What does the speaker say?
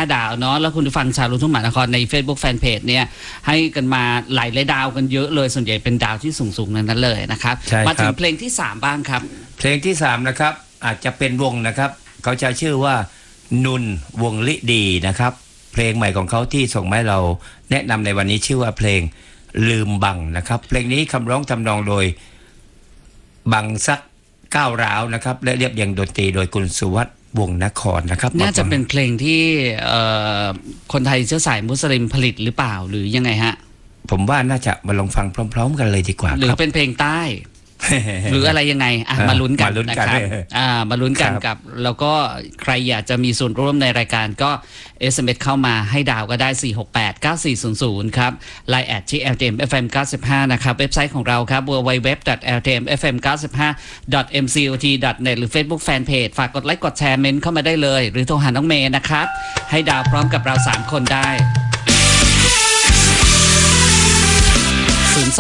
5 ดาวเนาะแล้วคุณผู้ฟังชาวลูกทุ่งมหานครใน Facebook Fanpage เนี่ยให้กันมาหลายดาวกันเยอะเลยส่วนใหญ่เป็นดาวที่สูงๆนั้นเลยนะครับมาถึงเพลงที่3บ้างครับเพลงที่3นะครับอาจจะเป็นวงนะครับเขาจะชื่อว่านุนวงลิดีนะครับเพลงใหม่ของเขาที่ส่งมาให้เราแนะนำในวันนี้ชื่อว่าเพลงลืมบังนะครับเพลงนี้คำร้องทำนองโดยบังซักก้าวร้าวนะครับและเรียบเรียงดนตรีโดยคุณสุวัฒน์วงนครนะครับน่าจะเป็นเพลงที่คนไทยเชื้อสายมุสลิมผลิตหรือเปล่าหรือยังไงฮะผมว่าน่าจะมาลองฟังพร้อมๆกันเลยดีกว่าหรือเป็นเพลงใต้ หรืออะไรยังไงมาลุ้นกันนะครับมาลุ้นกันกับแล้วก็ใครอยากจะมีส่วนร่วมในรายการก็ SMS เข้ามาให้ดาวก็ได้4689400ครับ Line แอดที่ @LTMFM95 นะครับเว็บไซต์ของเราครับ www.ltmfm95.mcot.net หรือ Facebook Fanpage ฝากกดไลค์กดแชร์เมนต์เข้ามาได้เลยหรือโทรหาน้องเมย์นะครับให้ดาวพร้อมกับเรา3คนได้